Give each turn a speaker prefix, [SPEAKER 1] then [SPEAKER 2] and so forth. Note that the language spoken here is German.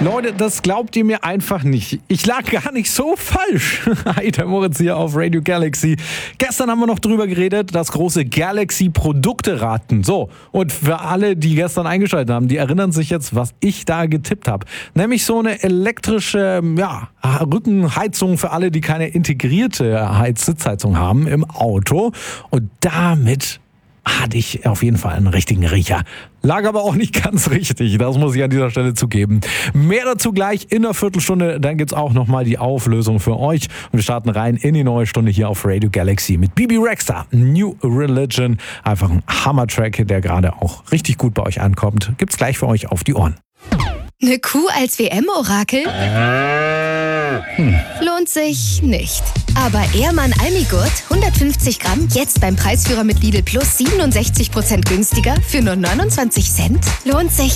[SPEAKER 1] Leute, das glaubt ihr mir einfach nicht. Ich lag gar nicht so falsch. Hi, der Moritz hier auf Radio Galaxy. Gestern haben wir noch drüber geredet, das große Galaxy-Produkte-Raten. So, und für alle, die gestern eingeschaltet haben, die erinnern sich jetzt, was ich da getippt habe. Nämlich so eine elektrische Rückenheizung für alle, die keine integrierte Sitzheizung haben im Auto. Und damit hatte ich auf jeden Fall einen richtigen Riecher. Lag aber auch nicht ganz richtig, das muss ich an dieser Stelle zugeben. Mehr dazu gleich in einer Viertelstunde, dann gibt's auch nochmal die Auflösung für euch. Und wir starten rein in die neue Stunde hier auf Radio Galaxy mit Bibi Rexha, New Religion. Einfach ein Hammer-Track, der gerade auch richtig gut bei euch ankommt. Gibt's gleich für euch auf die Ohren.
[SPEAKER 2] Eine Kuh als WM-Orakel? Lohnt sich nicht. Aber Ehrmann Almigurt, 150 Gramm, jetzt beim Preisführer mit Lidl Plus 67% günstiger für nur 29 Cent? Lohnt sich